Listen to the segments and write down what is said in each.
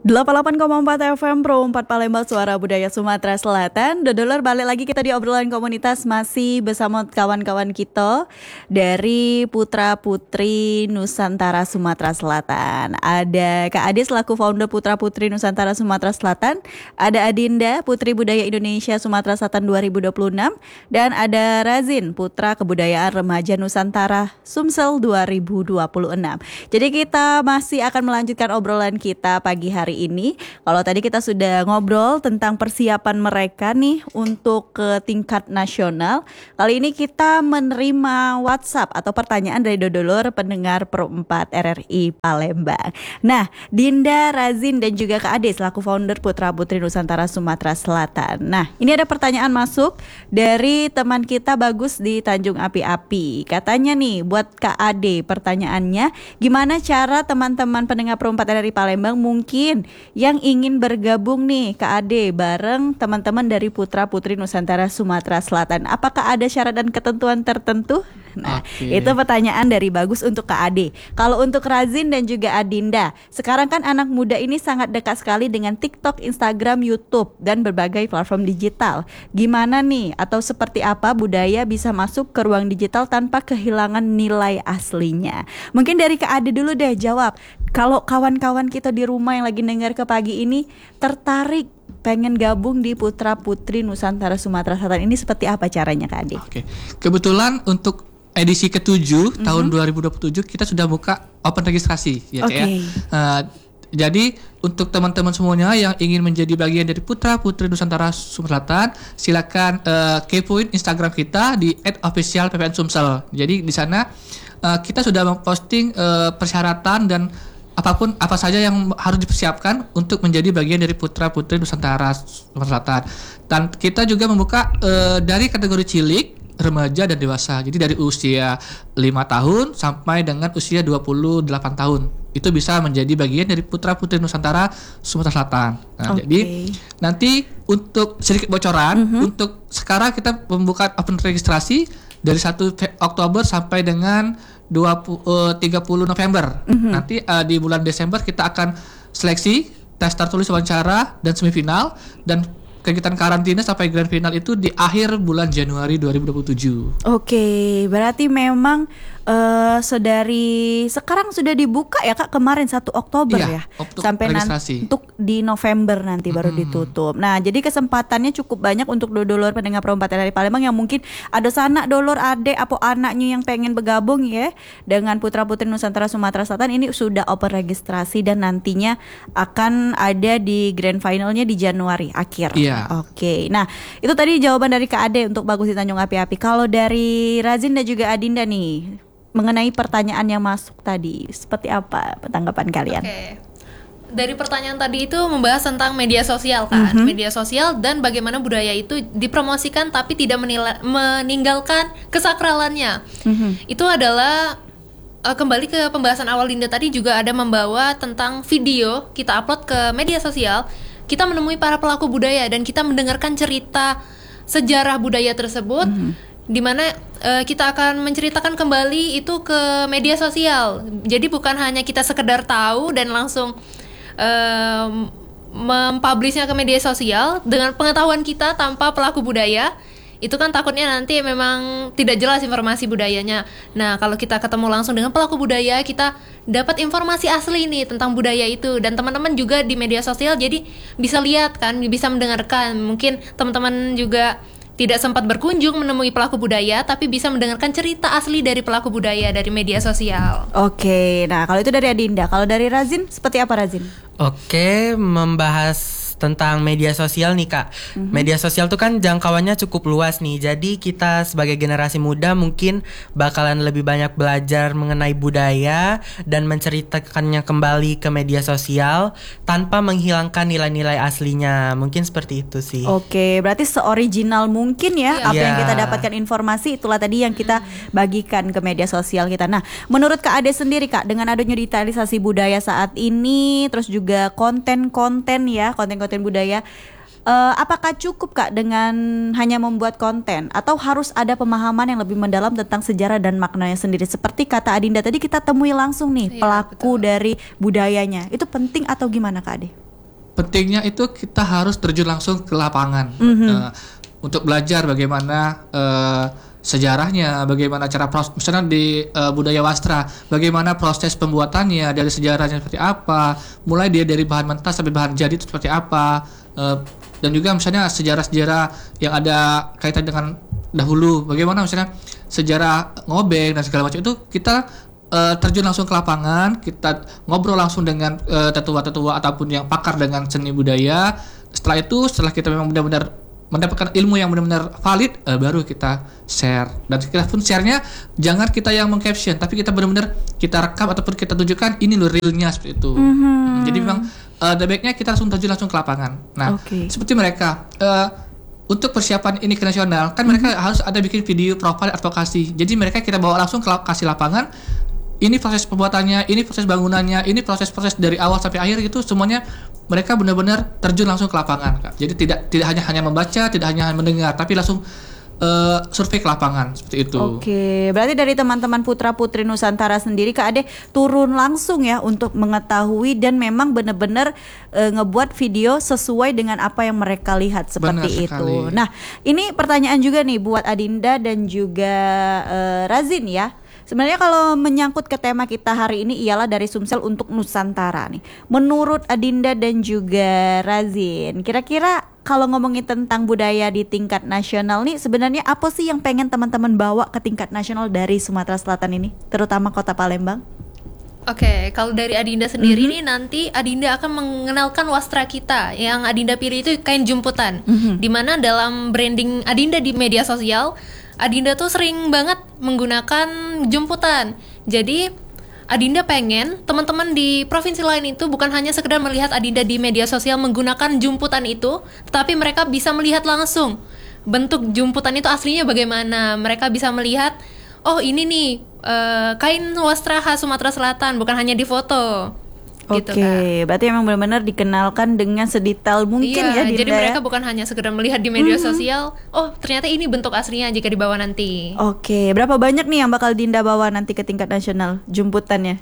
88,4 FM Pro 4 Palembang Suara Budaya Sumatera Selatan. Dodolor, balik lagi kita di obrolan komunitas masih bersama kawan-kawan kita dari Putra Putri Nusantara Sumatera Selatan. Ada Kak Ade selaku founder Putra Putri Nusantara Sumatera Selatan, ada Adinda Putri Budaya Indonesia Sumatera Selatan 2026, dan ada Razin Putra Kebudayaan Remaja Nusantara Sumsel 2026. Jadi kita masih akan melanjutkan obrolan kita pagi hari ini. Kalau tadi kita sudah ngobrol tentang persiapan mereka nih untuk ke tingkat nasional, kali ini kita menerima WhatsApp atau pertanyaan dari Dodolor pendengar Pro 4 RRI Palembang. Nah, Dinda, Razin dan juga Kak Ade selaku founder Putra Putri Nusantara Sumatera Selatan. Nah, ini ada pertanyaan masuk dari teman kita Bagus di Tanjung Api-Api. Katanya nih buat Kak Ade, pertanyaannya, gimana cara teman-teman pendengar Pro 4 RRI Palembang mungkin yang ingin bergabung nih Kak Ade bareng teman-teman dari Putra Putri Nusantara Sumatera Selatan? Apakah ada syarat dan ketentuan tertentu? Nah, itu pertanyaan dari Bagus untuk Kak Ade. Kalau untuk Razin dan juga Adinda, sekarang kan anak muda ini sangat dekat sekali dengan TikTok, Instagram, YouTube dan berbagai platform digital. Gimana nih atau seperti apa budaya bisa masuk ke ruang digital tanpa kehilangan nilai aslinya? Mungkin dari Kak Ade dulu deh jawab. Kalau kawan-kawan kita di rumah yang lagi dengar ke pagi ini tertarik pengen gabung di Putra Putri Nusantara Sumatera Selatan, ini seperti apa caranya Kak Ade? Oke. Kebetulan untuk edisi ke-7 tahun 2027 kita sudah buka open registrasi ya Kak ya. Jadi untuk teman-teman semuanya yang ingin menjadi bagian dari Putra Putri Nusantara Sumatera Selatan, silakan kepoin Instagram kita di @officialppnsumsel. Jadi di sana kita sudah memposting persyaratan dan apa saja yang harus dipersiapkan untuk menjadi bagian dari Putra Putri Nusantara Sumatera Selatan. Dan kita juga membuka dari kategori cilik, remaja dan dewasa. Jadi dari usia 5 tahun sampai dengan usia 28 tahun. Itu bisa menjadi bagian dari Putra Putri Nusantara Sumatera Selatan. Nah, jadi nanti untuk sedikit bocoran, untuk sekarang kita membuka open registrasi dari 1 Oktober sampai dengan 30 November. Nanti di bulan Desember kita akan seleksi, tes tertulis, wawancara dan semifinal, dan kegiatan karantina sampai grand final itu di akhir bulan Januari 2027. Oke, berarti memang sedari sekarang sudah dibuka ya Kak, kemarin 1 Oktober ya sampai nanti untuk di November nanti baru ditutup. Nah, jadi kesempatannya cukup banyak untuk dodolor pendengar Pro 4 RRI Palembang yang mungkin ada sanak dolor ade apa anaknya yang pengen bergabung ya dengan Putra Putri Nusantara Sumatera Selatan. Ini sudah open registrasi dan nantinya akan ada di grand finalnya di Januari akhir. Oke. Nah, itu tadi jawaban dari Kak Ade untuk Bagus di Tanjung Api-Api. Kalau dari Razin dan juga Adinda nih, mengenai pertanyaan yang masuk tadi, seperti apa tanggapan kalian? Dari pertanyaan tadi itu membahas tentang media sosial kan, media sosial dan bagaimana budaya itu dipromosikan tapi tidak meninggalkan kesakralannya. Itu adalah kembali ke pembahasan awal Dinda tadi, juga ada membawa tentang video kita upload ke media sosial. Kita menemui para pelaku budaya dan kita mendengarkan cerita sejarah budaya tersebut, di mana kita akan menceritakan kembali itu ke media sosial. Jadi bukan hanya kita sekedar tahu dan langsung mempublishnya ke media sosial dengan pengetahuan kita tanpa pelaku budaya. Itu kan takutnya nanti memang tidak jelas informasi budayanya. Nah, kalau kita ketemu langsung dengan pelaku budaya, kita dapat informasi asli nih tentang budaya itu. Dan teman-teman juga di media sosial jadi bisa lihat kan, bisa mendengarkan. Mungkin teman-teman juga tidak sempat berkunjung menemui pelaku budaya, tapi bisa mendengarkan cerita asli dari pelaku budaya dari media sosial. Oke, nah kalau itu dari Adinda. Kalau dari Razin, seperti apa Razin? Oke, membahas tentang media sosial nih Kak. Media sosial tuh kan jangkauannya cukup luas nih. Jadi kita sebagai generasi muda mungkin bakalan lebih banyak belajar mengenai budaya dan menceritakannya kembali ke media sosial tanpa menghilangkan nilai-nilai aslinya. Mungkin seperti itu sih. Oke, berarti seoriginal mungkin ya apa yang kita dapatkan informasi, itulah tadi yang kita bagikan ke media sosial kita. Nah, menurut Kak Ade sendiri Kak, dengan adanya digitalisasi budaya saat ini, terus juga konten-konten budaya, apakah cukup Kak dengan hanya membuat konten atau harus ada pemahaman yang lebih mendalam tentang sejarah dan maknanya sendiri? Seperti kata Adinda tadi, kita temui langsung nih pelaku dari budayanya. Itu penting atau gimana Kak Ade? pentingnya itu kita harus terjun langsung ke lapangan untuk belajar bagaimana sejarahnya, bagaimana cara misalnya di budaya wastra, bagaimana proses pembuatannya dari sejarahnya seperti apa, mulai dia dari bahan mentah sampai bahan jadi itu seperti apa, dan juga misalnya sejarah-sejarah yang ada kaitan dengan dahulu, bagaimana misalnya sejarah ngobeng dan segala macam itu kita terjun langsung ke lapangan, kita ngobrol langsung dengan tetua-tetua ataupun yang pakar dengan seni budaya. Setelah kita memang benar-benar mendapatkan ilmu yang benar-benar valid, baru kita share. Dan kita pun share-nya jangan kita yang meng-caption, tapi kita benar-benar kita rekam ataupun kita tunjukkan ini loh realnya seperti itu. Jadi memang baiknya kita langsung terjun langsung ke lapangan. Nah, seperti mereka untuk persiapan ini ke nasional, kan mereka harus ada bikin video profil advokasi. Jadi mereka kita bawa langsung ke lokasi lapangan. Ini proses pembuatannya, ini proses bangunannya, ini proses-proses dari awal sampai akhir gitu, semuanya mereka benar-benar terjun langsung ke lapangan, Kak. Jadi tidak hanya membaca, tidak hanya mendengar, tapi langsung survei ke lapangan seperti itu. Oke, berarti dari teman-teman Putra Putri Nusantara sendiri Kak Ade turun langsung ya untuk mengetahui dan memang benar-benar ngebuat video sesuai dengan apa yang mereka lihat seperti itu. Nah, ini pertanyaan juga nih buat Adinda dan juga Razin ya. Sebenarnya kalau menyangkut ke tema kita hari ini ialah dari Sumsel untuk Nusantara nih. Menurut Adinda dan juga Razin, kira-kira kalau ngomongin tentang budaya di tingkat nasional nih, sebenarnya apa sih yang pengen teman-teman bawa ke tingkat nasional dari Sumatera Selatan ini, terutama Kota Palembang? Oke, kalau dari Adinda sendiri nih, nanti Adinda akan mengenalkan wastra kita. Yang Adinda pilih itu kain jumputan. Dimana dalam branding Adinda di media sosial, Adinda tuh sering banget menggunakan jumputan. Jadi Adinda pengen teman-teman di provinsi lain itu bukan hanya sekedar melihat Adinda di media sosial menggunakan jumputan itu, tetapi mereka bisa melihat langsung bentuk jumputan itu aslinya bagaimana. Mereka bisa melihat, oh ini nih kain wastra khas Sumatera Selatan, bukan hanya di foto. Gitu, Oke, berarti emang benar-benar dikenalkan dengan sedetail mungkin ya. Jadi Dinda, mereka bukan hanya sekedar melihat di media sosial, oh ternyata ini bentuk aslinya jika dibawa nanti. Oke, berapa banyak nih yang bakal Dinda bawa nanti ke tingkat nasional jumputannya?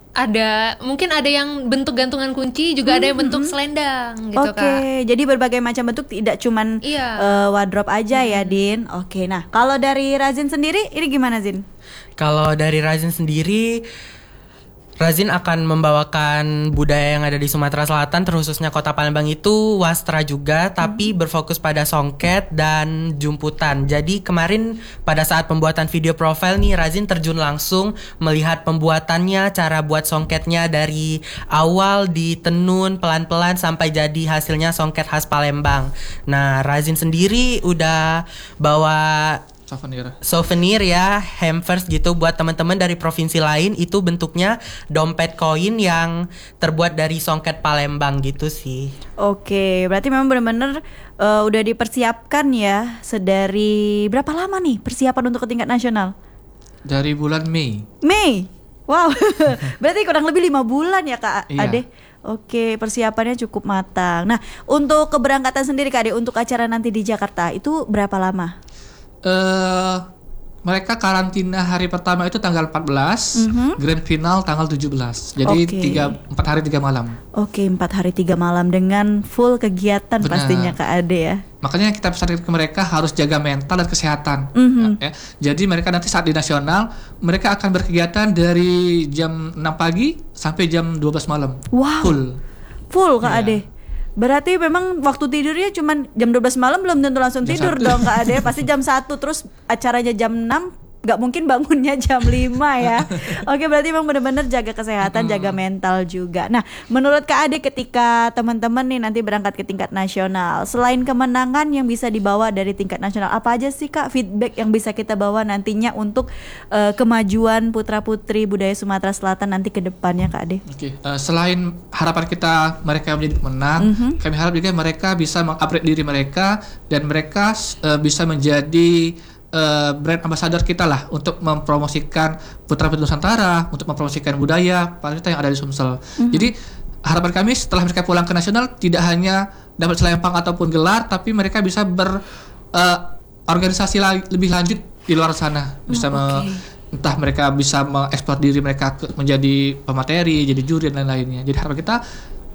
Mungkin ada yang bentuk gantungan kunci, juga ada yang bentuk selendang gitu Kak. Oke, jadi berbagai macam bentuk, tidak cuman wardrobe aja ya Din. Oke, nah kalau dari Razin sendiri ini gimana Zin? Kalau dari Razin sendiri, Razin akan membawakan budaya yang ada di Sumatera Selatan, terkhususnya Kota Palembang itu wastra juga, tapi berfokus pada songket dan jumputan. Jadi kemarin pada saat pembuatan video profile nih, Razin terjun langsung melihat pembuatannya, cara buat songketnya dari awal ditenun pelan-pelan sampai jadi hasilnya songket khas Palembang. Nah, Razin sendiri udah bawa souvenir ya, hampers gitu buat teman-teman dari provinsi lain. Itu bentuknya dompet koin yang terbuat dari songket Palembang gitu sih. Oke, berarti memang benar-benar udah dipersiapkan ya. Sedari berapa lama nih persiapan untuk ke tingkat nasional? Dari bulan Mei. Wow. Berarti kurang lebih 5 bulan ya Kak Ade. Iya. Oke, persiapannya cukup matang. Nah, untuk keberangkatan sendiri Kak Ade, untuk acara nanti di Jakarta itu berapa lama? Mereka karantina hari pertama itu tanggal 14, grand final tanggal 17. Jadi 4 hari 3 malam. Oke, 4 hari 3 malam dengan full kegiatan. Benar. Pastinya Kak Ade ya. Makanya kita pesan ke mereka harus jaga mental dan kesehatan. Ya. Jadi mereka nanti saat di nasional, mereka akan berkegiatan dari jam 6 pagi sampai jam 12 malam. Wow. Full Kak Ade. Berarti memang waktu tidurnya cuma jam 12 malam, belum tentu langsung tidur dong Kak Ade. Pasti jam 1, terus acaranya jam 6, gak mungkin bangunnya jam 5 ya. Oke, berarti memang benar-benar jaga kesehatan, jaga mental juga. Nah, menurut Kak Ade ketika teman-teman nih nanti berangkat ke tingkat nasional, selain kemenangan yang bisa dibawa dari tingkat nasional, apa aja sih Kak feedback yang bisa kita bawa nantinya untuk kemajuan putra-putri budaya Sumatera Selatan nanti ke depannya Kak Ade? Oke, selain harapan kita mereka menjadi pemenang, kami harap juga mereka bisa mengupgrade diri mereka dan mereka bisa menjadi brand ambassador kita lah untuk mempromosikan putra-putri Nusantara, untuk mempromosikan budaya pariwisata yang ada di Sumsel. Jadi harapan kami setelah mereka pulang ke nasional tidak hanya dapat selempang ataupun gelar, tapi mereka bisa berorganisasi lebih lanjut di luar sana, bisa entah mereka bisa mengeksplor diri mereka menjadi pemateri, jadi juri dan lain-lainnya. Jadi harapan kita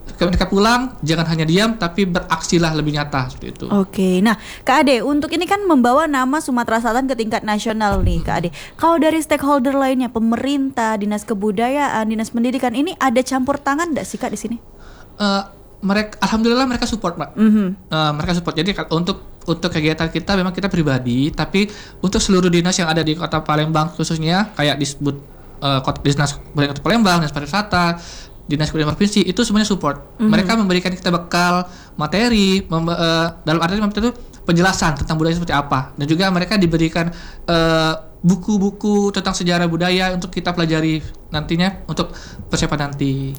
Ketika pulang jangan hanya diam tapi beraksilah lebih nyata seperti itu. Oke, nah Kak Ade, untuk ini kan membawa nama Sumatera Selatan ke tingkat nasional nih Kak Ade. Kalau dari stakeholder lainnya, pemerintah, dinas kebudayaan, dinas pendidikan, ini ada campur tangan nggak sih Kak di sini? Mereka, alhamdulillah mereka support, Mbak. Mereka support. Jadi untuk kegiatan kita memang kita pribadi, tapi untuk seluruh dinas yang ada di Kota Palembang khususnya kayak disebut Dinas Kota Palembang, Dinas Pariwisata, Dinas Kebudayaan Provinsi itu semuanya support. Mereka memberikan kita bekal materi dalam arti itu penjelasan tentang budaya seperti apa, dan juga mereka diberikan buku-buku tentang sejarah budaya untuk kita pelajari nantinya untuk persiapan nanti.